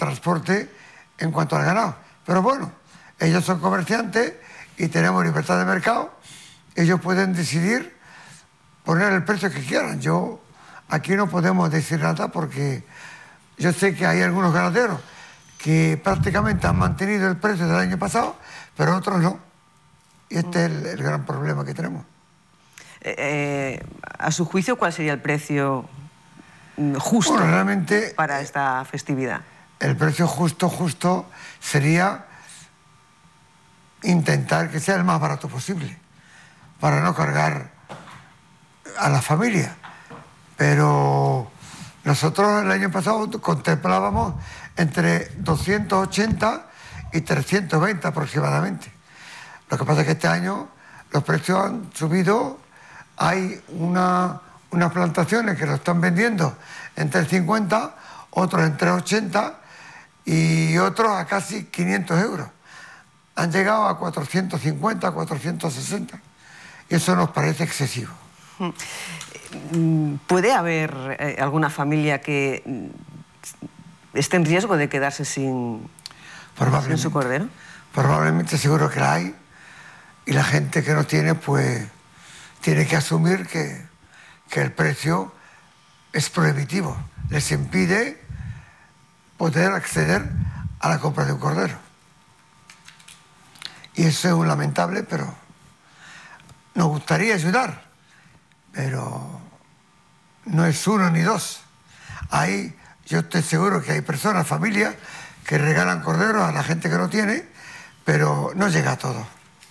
transporte en cuanto al ganado. Pero bueno, ellos son comerciantes y tenemos libertad de mercado. Ellos pueden decidir poner el precio que quieran. Aquí no podemos decir nada porque yo sé que hay algunos ganaderos que prácticamente han mantenido el precio del año pasado, pero otros no. Y este es el gran problema que tenemos. A su juicio, ¿cuál sería el precio justo realmente, para esta festividad? El precio justo sería intentar que sea el más barato posible, para no cargar a la familia. Pero nosotros el año pasado contemplábamos entre 280 y 320 aproximadamente. Lo que pasa es que este año los precios han subido. Hay unas plantaciones que lo están vendiendo en 350, otros en 380 y otros a casi 500 euros. Han llegado a 450, 460. Y eso nos parece excesivo. ¿Puede haber alguna familia que esté en riesgo de quedarse sin su cordero? Probablemente, seguro que la hay. Y la gente que no tiene, pues, tiene que asumir que el precio es prohibitivo. Les impide poder acceder a la compra de un cordero. Y eso es un lamentable, pero nos gustaría ayudar. Pero no es uno ni dos. Yo estoy seguro que hay personas, familias, que regalan corderos a la gente que no tiene, pero no llega a todo.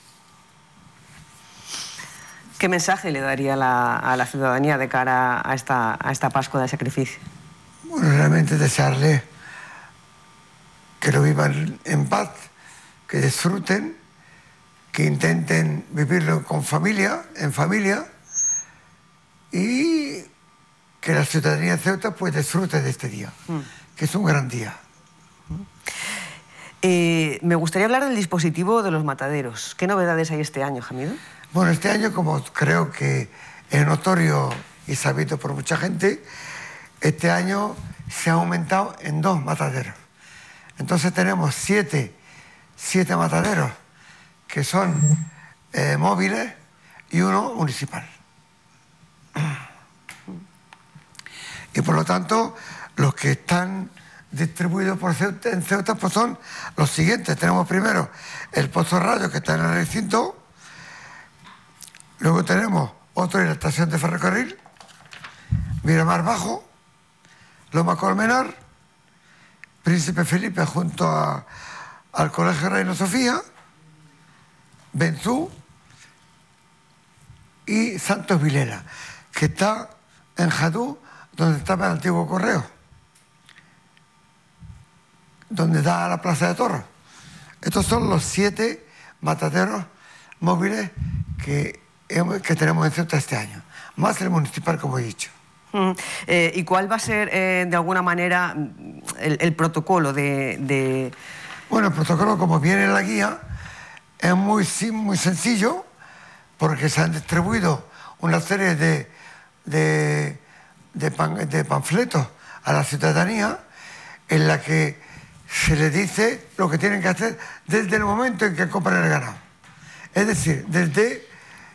¿Qué mensaje le daría a la ciudadanía de cara a esta Pascua de sacrificio? Bueno, realmente desearle que lo vivan en paz, que disfruten, que intenten vivirlo con familia, en familia, y que la ciudadanía de Ceuta pues disfrute de este día, que es un gran día. Me gustaría hablar del dispositivo de los mataderos. ¿Qué novedades hay este año, Jamido? Bueno, este año, como creo que es notorio y sabido por mucha gente, este año se ha aumentado en 2 mataderos. Entonces tenemos 7 mataderos que son móviles y 1 municipal. Y por lo tanto, los que están distribuidos en Ceuta pues son los siguientes. Tenemos primero el Pozo Rayo, que está en el recinto. Luego tenemos otro en la estación de ferrocarril, Miramar Bajo, Loma Colmenar, Príncipe Felipe junto al Colegio Reina Sofía, Benzú y Santos Vilela, que está en Jadú, donde estaba el antiguo correo, donde da a la Plaza de Toros. Estos son los 7 mataderos móviles que tenemos en Ceuta este año, más el municipal, como he dicho. ¿Y cuál va a ser, de alguna manera, el protocolo de...? Bueno, el protocolo, como viene en la guía, es muy sencillo, porque se han distribuido una serie de panfletos a la ciudadanía en la que se les dice lo que tienen que hacer desde el momento en que compran el ganado. Es decir, desde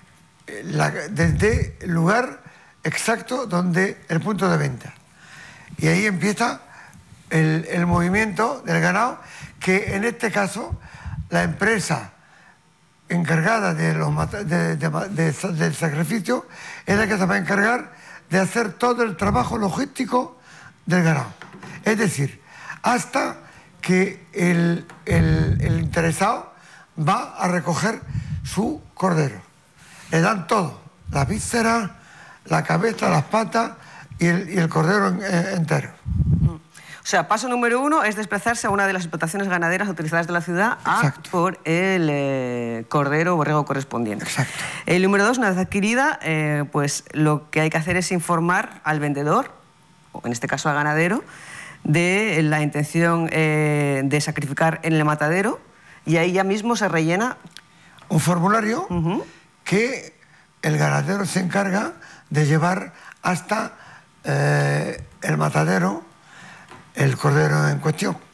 el lugar exacto donde el punto de venta. Y ahí empieza el movimiento del ganado, que en este caso la empresa encargada del sacrificio es la que se va a encargar de hacer todo el trabajo logístico del ganado. Es decir, hasta que el interesado va a recoger su cordero. Le dan todo, la vísceras, la cabeza, las patas y el cordero entero. O sea, paso número 1 es desplazarse a una de las explotaciones ganaderas autorizadas de la ciudad por el cordero o borrego correspondiente. Exacto. El número 2, una vez adquirida, pues lo que hay que hacer es informar al vendedor, o en este caso al ganadero, de la intención de sacrificar en el matadero, y ahí ya mismo se rellena un formulario que el ganadero se encarga de llevar hasta el matadero el cordero en cuestión.